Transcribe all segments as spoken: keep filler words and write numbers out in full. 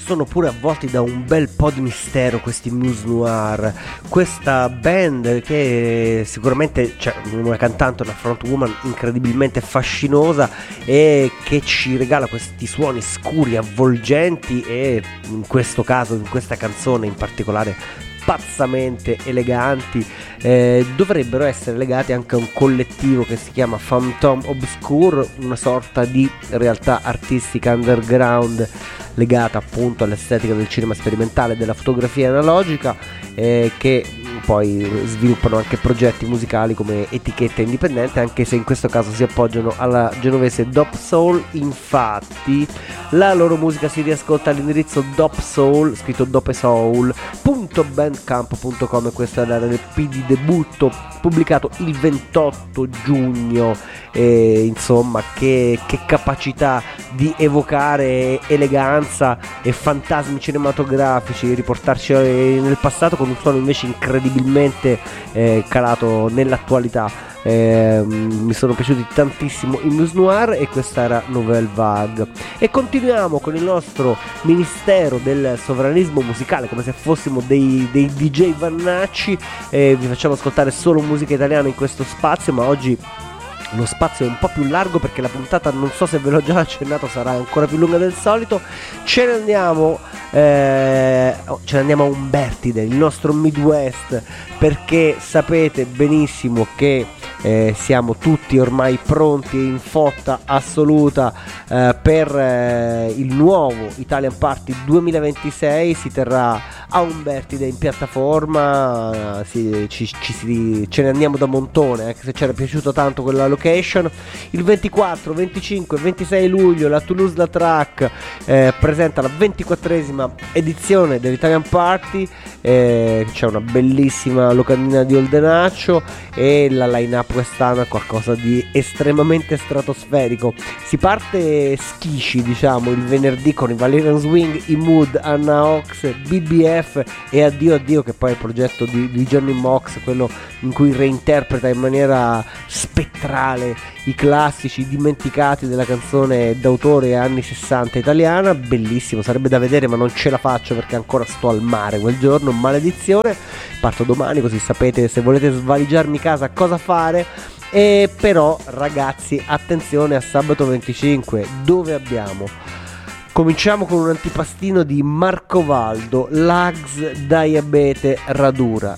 sono pure avvolti da un bel po' di mistero questi Muse Noir, questa band che sicuramente, cioè, una cantante, una frontwoman incredibilmente fascinosa e che ci regala questi suoni scuri, avvolgenti e in questo caso, in questa canzone in particolare, pazzamente eleganti. Eh, dovrebbero essere legati anche a un collettivo che si chiama Phantom Obscure, una sorta di realtà artistica underground legata appunto all'estetica del cinema sperimentale e della fotografia analogica, eh, che poi sviluppano anche progetti musicali come etichetta indipendente, anche se in questo caso si appoggiano alla genovese Dop Soul. Infatti la loro musica si riascolta all'indirizzo dopsoul, scritto dopesoul punto bandcamp punto com, e questa è l'L P di debutto pubblicato il ventotto giugno. E insomma, che, che capacità di evocare eleganza e fantasmi cinematografici, riportarci nel passato con un suono invece incredibilmente eh, calato nell'attualità. Eh, mi sono piaciuti tantissimo i Muse Noir e questa era Nouvelle Vague. E continuiamo con il nostro ministero del sovranismo musicale, come se fossimo dei, dei D J vannacci. Eh, vi facciamo ascoltare solo musica italiana in questo spazio, ma oggi lo spazio è un po' più largo perché la puntata, non so se ve l'ho già accennato, sarà ancora più lunga del solito. Ce ne andiamo eh, ce ne andiamo a Umbertide, il nostro Midwest, perché sapete benissimo che eh, siamo tutti ormai pronti e in fotta assoluta eh, per eh, il nuovo Italian Party duemilaventisei. Si terrà a Umbertide in piattaforma, si, ci, ci, si, ce ne andiamo da montone, anche se ci era piaciuto tanto quella location. Il ventiquattro, venticinque e ventisei luglio la Toulouse-Lautrec eh, presenta la ventiquattresima edizione dell'Italian Party. Eh, c'è una bellissima locandina di Oldenaccio e la line-up quest'anno è qualcosa di estremamente stratosferico. Si parte schisci, diciamo, il venerdì con i Valerian Swing, i Mood, Anna Ox, B B F e Addio Addio, che poi è il progetto di, di Johnny Mox, quello in cui reinterpreta in maniera spettrale i classici dimenticati della canzone d'autore anni sessanta italiana. Bellissimo, sarebbe da vedere, ma non ce la faccio perché ancora sto al mare quel giorno, maledizione. Parto domani, così sapete se volete svaligiarmi casa cosa fare. E però ragazzi, attenzione a sabato venticinque, dove abbiamo cominciamo con un antipastino di Marco Valdo, Lags, Diabete, Radura.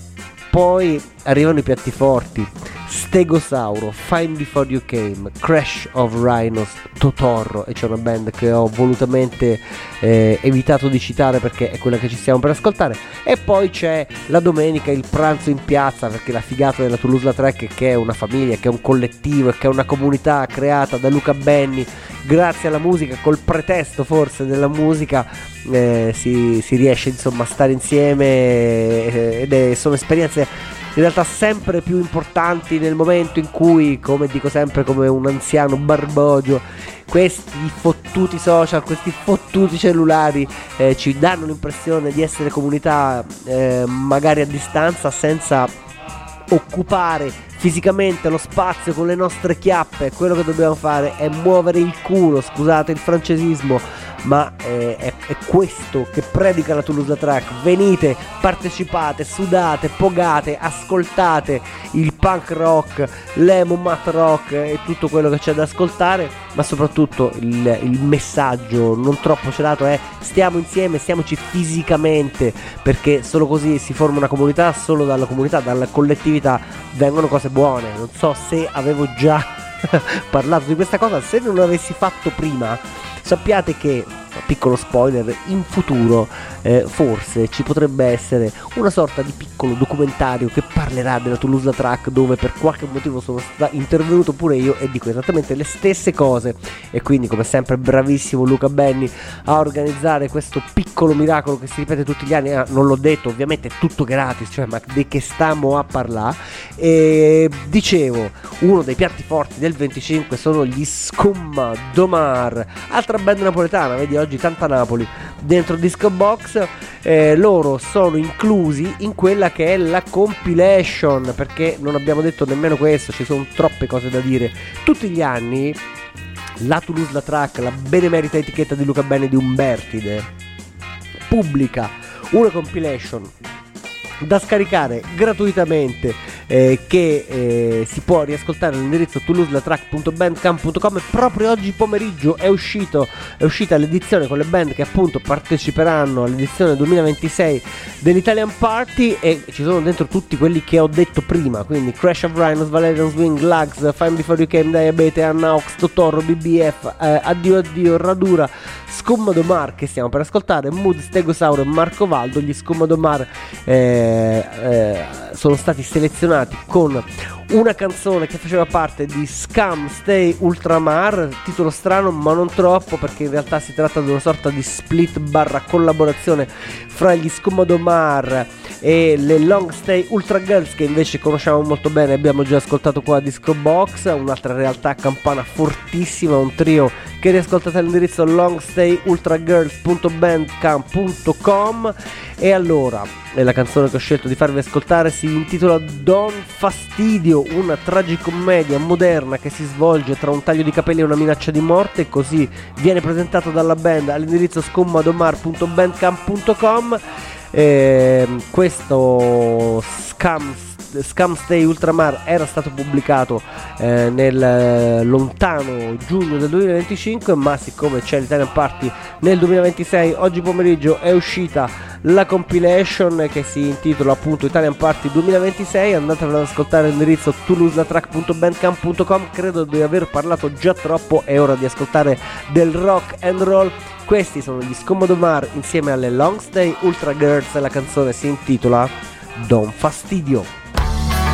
Poi arrivano i piatti forti: Stegosauro, Fine Before You Came, Crash of Rhinos, Totorro, e c'è una band che ho volutamente eh, evitato di citare perché è quella che ci stiamo per ascoltare. E poi c'è la domenica il pranzo in piazza, perché la figata della Toulouse-Lautrec è che è una famiglia, che è un collettivo e che è una comunità creata da Luca Benni grazie alla musica, col pretesto forse della musica. Eh, si, si riesce insomma a stare insieme eh, ed è, sono esperienze in realtà sempre più importanti nel momento in cui, come dico sempre come un anziano barbogio, questi fottuti social, questi fottuti cellulari eh, ci danno l'impressione di essere comunità eh, magari a distanza, senza occupare fisicamente lo spazio con le nostre chiappe. Quello che dobbiamo fare è muovere il culo, scusate il francesismo, ma eh, è, è questo che predica la Toulouse-Lautrec. Venite, partecipate, sudate, pogate, ascoltate il punk rock, l'emo mat rock e tutto quello che c'è da ascoltare, ma soprattutto il, il messaggio non troppo celato è: stiamo insieme, stiamoci fisicamente, perché solo così si forma una comunità, solo dalla comunità, dalla collettività vengono cose buone. Non so se avevo già parlato di questa cosa, se non l'avessi fatto prima, sappiate che, piccolo spoiler, in futuro eh, forse ci potrebbe essere una sorta di piccolo documentario che parlerà della Toulouse-Lautrec, dove per qualche motivo sono sta- intervenuto pure io e dico esattamente le stesse cose. E quindi, come sempre, bravissimo Luca Benni a organizzare questo piccolo miracolo che si ripete tutti gli anni. Ah, non l'ho detto, ovviamente è tutto gratis, cioè, ma di che stiamo a parlare? E dicevo, uno dei piatti forti del venticinque sono gli Scumma Domar, altra band napoletana, vedi oggi tanta Napoli dentro Disco Box. Eh, loro sono inclusi in quella che è la compilation, perché non abbiamo detto nemmeno questo, ci sono troppe cose da dire. Tutti gli anni la Toulouse-Lautrec, la benemerita etichetta di Luca Benni di Umbertide, pubblica una compilation da scaricare gratuitamente, eh, che eh, si può riascoltare all'indirizzo toulouse la track punto bandcamp punto com. E proprio oggi pomeriggio è uscito è uscita l'edizione con le band che appunto parteciperanno all'edizione duemilaventisei dell'Italian Party, e ci sono dentro tutti quelli che ho detto prima, quindi Crash of Rhinos, Valerian Swing, Lugs, Fine Before You Came, Diabete, Anna Ox, Totoro, B B F, eh, Addio Addio, Radura, Scommodomar che stiamo per ascoltare, Mood, Stegosauro e Marco Valdo. Gli Scommodomar eh, eh, sono stati selezionati con una canzone che faceva parte di Scum Stay Ultramar, titolo strano ma non troppo, perché in realtà si tratta di una sorta di split barra collaborazione fra gli Scommodomar e le Long Stay Ultra Girls, che invece conosciamo molto bene, abbiamo già ascoltato qua a Disco Box, un'altra realtà campana fortissima, un trio che riascoltate all'indirizzo longstayultragirls punto bandcamp punto com. E allora, e la canzone che ho scelto di farvi ascoltare si intitola Don Fastidio, una tragicommedia moderna che si svolge tra un taglio di capelli e una minaccia di morte, e così viene presentato dalla band all'indirizzo scommodomar punto bandcamp punto com. Eh, questo Scum, Scum Stay Ultramar era stato pubblicato eh, nel eh, lontano giugno del duemilaventicinque, ma siccome c'è l'Italian Party nel duemilaventisei, oggi pomeriggio è uscita la compilation che si intitola appunto Italian Party duemilaventisei. Andatevela ad ascoltare all'indirizzo toulouse la track punto bandcamp punto com. Credo di aver parlato già troppo, è ora di ascoltare del rock and roll. Questi sono gli Scommodomar insieme alle Long Stay Ultra Girls e la canzone si intitola Don Fastidio.